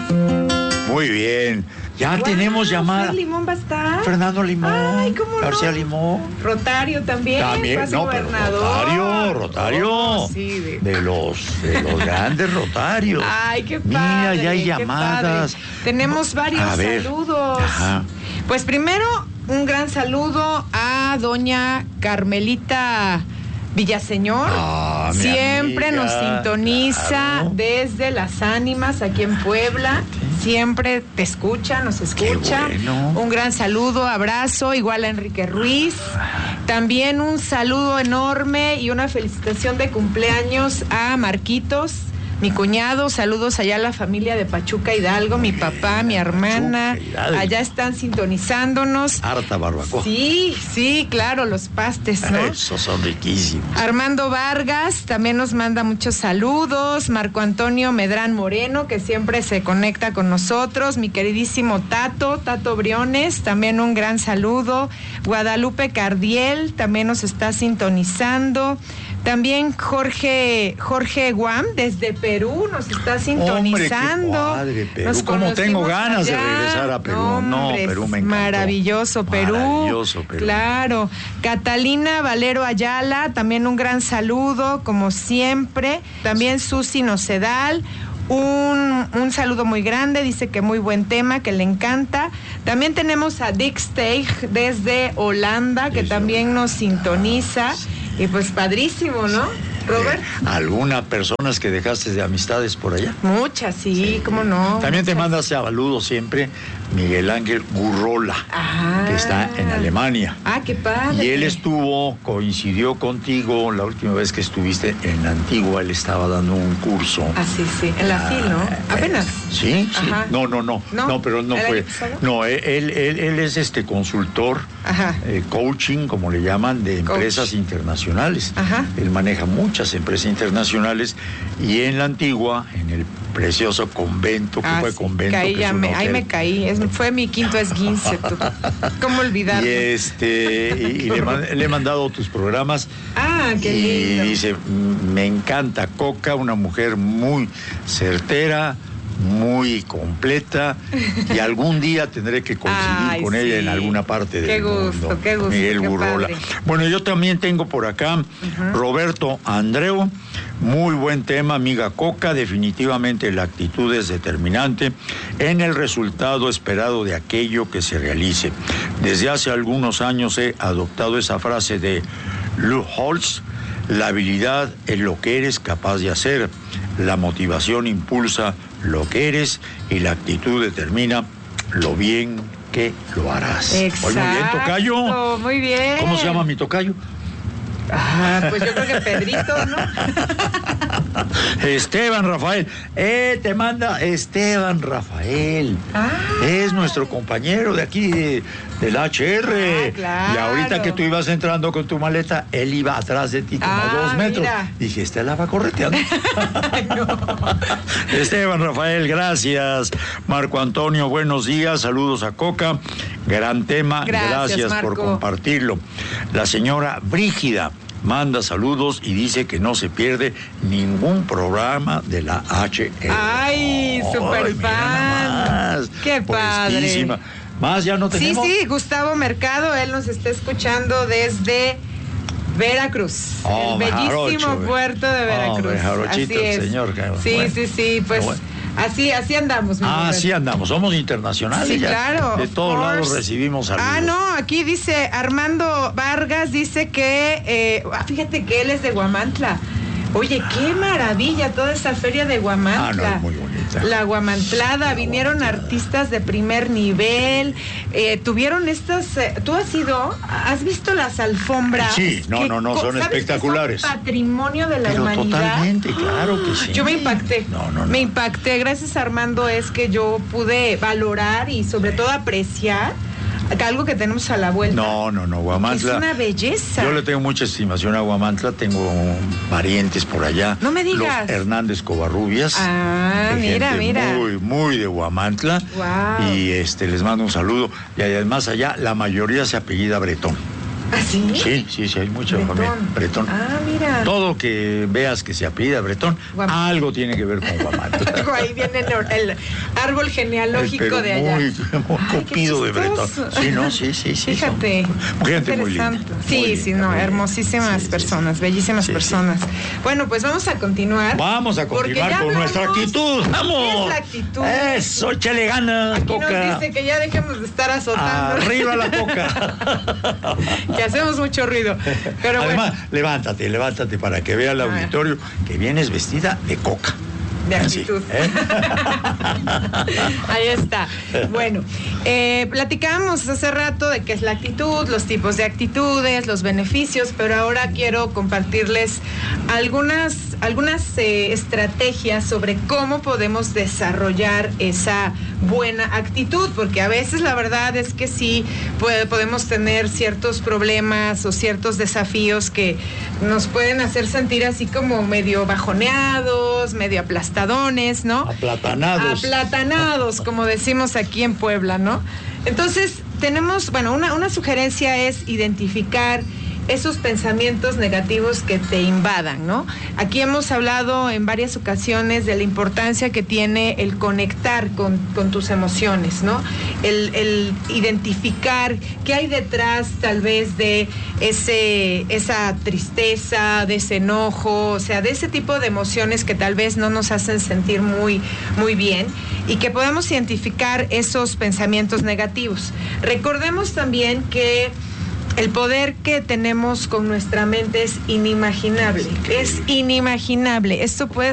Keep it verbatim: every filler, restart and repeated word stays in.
Muy bien. Ya wow, tenemos llamada. ¿Fer Limón va a estar? Fernando Limón. Ay, ¿cómo García no? Limón. Rotario también. También, no, pero Rotario, Rotario. Oh, sí, de... de los de los grandes Rotarios. Ay, qué padre. Mira, ya hay llamadas. Padre. Tenemos varios a ver. saludos. Ajá. Pues primero, un gran saludo a doña Carmelita Villaseñor, ah, siempre amiga, nos sintoniza, claro, desde Las Ánimas, aquí en Puebla. Siempre te escucha, nos escucha. Bueno. Un gran saludo, abrazo, igual a Enrique Ruiz. También un saludo enorme y una felicitación de cumpleaños a Marquitos, mi cuñado. Saludos allá a la familia de Pachuca Hidalgo, mi papá, mi hermana, allá están sintonizándonos. Harta barbacoa. Sí, sí, claro, los pastes, ¿no? Esos son riquísimos. Armando Vargas también nos manda muchos saludos. Marco Antonio Medrán Moreno, que siempre se conecta con nosotros. Mi queridísimo Tato, Tato Briones, también un gran saludo. Guadalupe Cardiel también nos está sintonizando. También Jorge Jorge Guam desde Perú nos está sintonizando. Hombre, qué padre, Perú. Como tengo ganas allá de regresar a Perú. No, no Perú me encantó. Maravilloso Perú. Maravilloso Perú. Claro. Catalina Valero Ayala, también un gran saludo, como siempre. También Susi Nocedal. Un, un saludo muy grande, dice que muy buen tema, que le encanta. También tenemos a Dick Steig desde Holanda, que también nos sintoniza. Y pues padrísimo, ¿no, Robert? Eh, ¿Algunas personas que dejaste de amistades por allá? Muchas, sí, sí. ¿Cómo no? También muchas. Te manda saludos siempre Miguel Ángel Gurrola, ah, que está en Alemania. Ah, qué padre. Y él estuvo, coincidió contigo la última vez que estuviste en la Antigua, él estaba dando un curso. Ah, sí, sí, en la FIL, ¿no? Apenas. Eh, sí, sí. Ajá. No, no, no, no, no, pero no fue. No, él, él, él es este consultor, eh, coaching, como le llaman, de empresas Coach. internacionales. Ajá. Él maneja muchas empresas internacionales y en la Antigua, en el precioso convento, que ah, fue sí, convento. Caí, que es me, ahí me caí, es, fue mi quinto esguince. ¿Cómo olvidarlo? Y, este, y, y le, le he mandado tus programas. Ah, qué y lindo. Y dice, me encanta Coca, una mujer muy certera, muy completa, y algún día tendré que coincidir Ay, con sí. ella en alguna parte del qué gusto, mundo. Qué gusto, Miguel qué Gurrola. Padre. Bueno, yo también tengo por acá uh-huh. Roberto Andreu, muy buen tema, amiga Coca, definitivamente la actitud es determinante en el resultado esperado de aquello que se realice. Desde hace algunos años he adoptado esa frase de Lou Holtz: la habilidad es lo que eres capaz de hacer, la motivación impulsa lo que eres y la actitud determina lo bien que lo harás. Exacto. Oye, muy bien, tocayo. Muy bien. ¿Cómo se llama mi tocayo? Ah, pues yo creo que Pedrito, ¿no? Esteban Rafael. Eh, te manda Esteban Rafael. Ah. Es nuestro compañero de aquí, de, del H R. Ah, claro. Y ahorita que tú ibas entrando con tu maleta, él iba atrás de ti como ah, dos metros. Mira. Dije, este la va correteando. No. Esteban Rafael, gracias. Marco Antonio, buenos días. Saludos a Coca. Gran tema. Gracias, gracias por compartirlo. La señora Brígida manda saludos y dice que no se pierde ningún programa de la H R. ¡Ay, súper fan! ¡Qué padre! Más ya no tenemos. Sí, sí, Gustavo Mercado, él nos está escuchando desde Veracruz, oh, el bellísimo jarocho, puerto de Veracruz. Oh, jarochito, así es. Señor. Sí, bueno, sí, sí, pues bueno. así, así andamos. Ah, así andamos, somos internacionales. Sí, ya. claro. De todos lados recibimos saludos. Ah, no, aquí dice Armando Vargas, dice que, eh, fíjate que él es de Huamantla. Oye, qué maravilla toda esa feria de Huamantla. Ah, no, es muy bonita. La Huamantlada, la vinieron Huamantlada. Artistas de primer nivel, eh, tuvieron estas, eh, ¿tú has ido? ¿Has visto las alfombras? Sí, no, no, no, son espectaculares. Son patrimonio de la Pero humanidad. Totalmente, claro que sí. Yo me impacté, no, no, no. me impacté, gracias Armando, es que yo pude valorar y sobre todo apreciar algo que tenemos a la vuelta. No, no, no, Huamantla. Es una belleza. Yo le tengo mucha estimación a Huamantla, tengo parientes por allá. No me digas. Los Hernández Covarrubias. Ah, mira, mira. Muy, muy de Huamantla. Wow. Y este, les mando un saludo. Y además allá, la mayoría se apellida Bretón. ¿Ah, sí? Sí, sí, sí, hay mucha Bretón. familia. Bretón. Ah, mira. Todo que veas que se apellida Bretón, Guam. algo tiene que ver con Guamantla. Ahí viene el, el árbol genealógico Pero de allá. Muy, muy Ay, copido de qué Bretón. chistoso. Sí, no, sí, sí, sí. Fíjate. Son gente muy linda. Sí, muy sí, linda, no, muy hermosísimas linda. Sí, personas, sí, bellísimas sí, personas. sí. Bueno, pues vamos a continuar. Vamos a continuar con nuestra actitud. ¡Vamos! ¿Qué es la actitud? Eso, échale ganas, Aquí Coca. nos dice que ya dejemos de estar azotando. Arriba la Coca. Que hacemos mucho ruido. Pero Además, bueno, levántate, levántate para que vea el auditorio que vienes vestida de Coca. de Así, actitud. ¿eh? Ahí está. Bueno, eh, platicábamos hace rato de qué es la actitud, los tipos de actitudes, los beneficios, pero ahora quiero compartirles algunas, algunas eh, estrategias sobre cómo podemos desarrollar esa buena actitud, porque a veces la verdad es que sí puede, podemos tener ciertos problemas o ciertos desafíos que nos pueden hacer sentir así como medio bajoneados, medio aplastadones, ¿no? Aplatanados. Aplatanados, como decimos aquí en Puebla, ¿no? Entonces, tenemos, bueno, una, una sugerencia es identificar esos pensamientos negativos que te invadan, ¿no? Aquí hemos hablado en varias ocasiones de la importancia que tiene el conectar con, con tus emociones, ¿no? El, el identificar qué hay detrás tal vez de ese, esa tristeza, de ese enojo, o sea, de ese tipo de emociones que tal vez no nos hacen sentir muy, muy bien y que podamos identificar esos pensamientos negativos. Recordemos también que el poder que tenemos con nuestra mente es inimaginable, es inimaginable. Esto puede